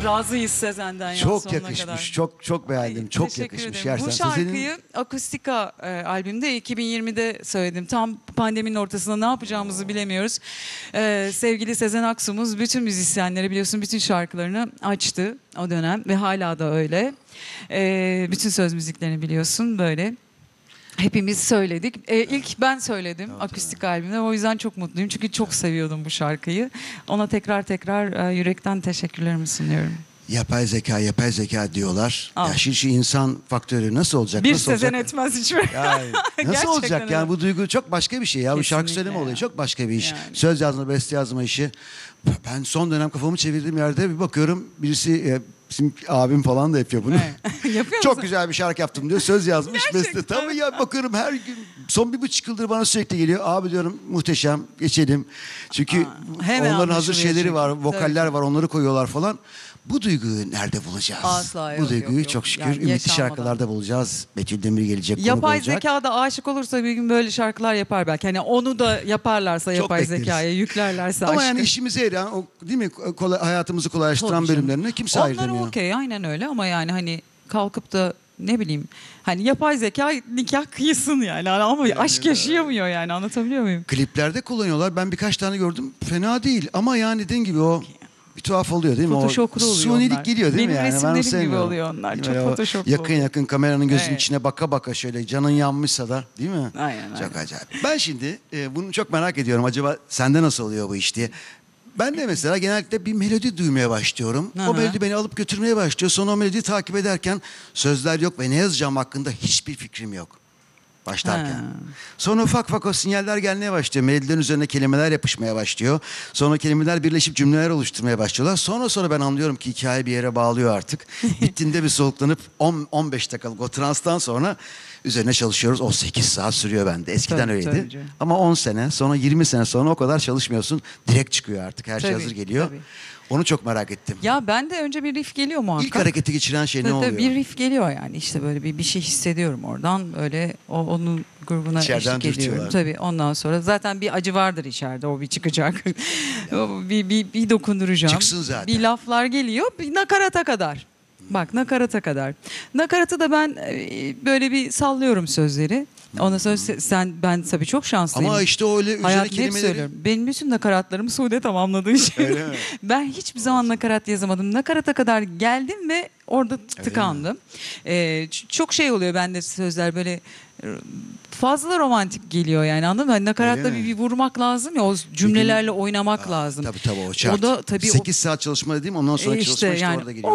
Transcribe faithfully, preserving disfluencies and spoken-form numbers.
razıyız Sezen'den ya Çok sonuna yakışmış. kadar. Çok çok beğendim. Ay, çok teşekkür yakışmış. ederim. Gerçekten. Bu şarkıyı Sezen'in- Akustika e, albümde iki bin yirmide söyledim. Tam pandeminin ortasında ne yapacağımızı bilemiyoruz. E, sevgili Sezen Aksu'muz bütün müzisyenlere biliyorsun bütün şarkılarını açtı o dönem ve hala da öyle. E, bütün söz müziklerini biliyorsun böyle. Hepimiz söyledik. E, ilk ben söyledim Evet, akustik albümde. O yüzden çok mutluyum. Çünkü çok seviyordum bu şarkıyı. Ona tekrar tekrar e, yürekten teşekkürlerimi sunuyorum. Yapay zeka, yapay zeka diyorlar. Al. Ya şimdi şu insan faktörü nasıl olacak? Bir nasıl Sezen olacak? etmez hiçbir. Yani nasıl Gerçekten olacak? öyle. Yani bu duygu çok başka bir şey ya. Bu şarkı Kesinlikle söyleme olayı ya. çok başka bir iş. Yani. Söz yazma, beste yazma işi. Ben son dönem kafamı çevirdiğim yerde bir bakıyorum birisi e, bizim abim falan da yapıyor bunu. Evet. Yapıyor Çok musun? güzel bir şarkı yaptım diyor. Söz yazmış Gerçekten. beste. Tabii ya bakıyorum her gün son bir buçuk yıldır bana sürekli geliyor. Abi diyorum muhteşem geçelim. Çünkü Aa, hemen onların hazır anlaşılıyor şeyleri çünkü. var, vokaller Tabii. var onları koyuyorlar falan. Bu duyguyu nerede bulacağız? Asla Bu yok, duyguyu yok, yok. çok şükür Yani ümitli yaşanmadan. şarkılarda bulacağız. Betül Demir gelecek, konuk Yapay olacak. zekada aşık olursa bir gün böyle şarkılar yapar belki. Hani onu da yaparlarsa Çok yapay bekleriz. zekaya yüklerlerse Ama aşkı. yani işimize yarayan, o, değil mi? Kolay, hayatımızı kolaylaştıran Tabii canım. bölümlerine kimse hayır Onlara demiyor. okey aynen öyle ama yani hani kalkıp da ne bileyim hani yapay zeka nikah kıyısın yani ama aşk yaşayamıyor yani anlatabiliyor muyum? Kliplerde kullanıyorlar. Ben birkaç tane gördüm. Fena değil ama yani dediğin gibi o bir tuhaf oluyor değil mi? Photoshop'lu o oluyor sunilik onlar. geliyor değil Benim mi yani? Ben onu resimlerim gibi sevmiyorum. oluyor onlar. Değil mi? Çok Böyle o Photoshop'lu yakın oluyor. yakın kameranın gözünün Evet. içine baka baka şöyle canın yanmışsa da değil mi? Aynen, Çok aynen. acayip. Ben şimdi e, bunu çok merak ediyorum. Acaba sende nasıl oluyor bu iş diye. Ben de mesela genellikle bir melodi duymaya başlıyorum. Hı hı. O melodi beni alıp götürmeye başlıyor. Sonra o melodiyi takip ederken sözler yok ve ne yazacağım hakkında hiçbir fikrim yok. Başlarken. Ha. Sonra ufak ufak o sinyaller gelmeye başlıyor. Melodilerin üzerine kelimeler yapışmaya başlıyor. Sonra kelimeler birleşip cümleler oluşturmaya başlıyorlar. Sonra sonra ben anlıyorum ki hikaye bir yere bağlıyor artık. Bittiğinde bir soluklanıp on on beş dakikalık o transtan sonra üzerine çalışıyoruz. O sekiz saat sürüyor bende. Eskiden Tabii, öyleydi. tabii canım. Ama on sene sonra yirmi sene sonra o kadar çalışmıyorsun. Direkt çıkıyor artık. Her şey Tabii, hazır geliyor. tabii. Onu çok merak ettim. Ya ben de önce bir riff geliyor muhakkak. İlk hareketi geçiren şey ne Tabii, tabii, oluyor? bir riff geliyor yani işte böyle bir bir şey hissediyorum oradan öyle o, onun grubuna İçeriden eşlik ediyorum. dürtüyorlar. Tabii ondan sonra zaten bir acı vardır içeride o bir çıkacak. O bir, bir, bir dokunduracağım. Çıksın zaten. Bir laflar geliyor bir nakarata kadar. Bak nakarata kadar. Nakaratı da ben e, böyle bir sallıyorum sözleri. Ondan sonra se- sen ben tabii çok şanslıyım. Ama işte öyle üzerine Hayatımda hep kelimeleri... söylüyorum. Benim bütün nakaratlarımı Sude tamamladığı için. Öyle mi? Ben hiçbir zaman nakarat yazamadım. Nakarata kadar geldim ve orada tıkandım. Ee, ç- çok şey oluyor bende sözler böyle e, fazla romantik geliyor yani anladın mı? Hani nakaratta Öyle bir, mi? bir vurmak lazım ya o cümlelerle oynamak lazım. Tabii tabii o şart. O da tabii o- sekiz saat çalışma dediğim ondan sonra E çalışma işte yani orada geliyor.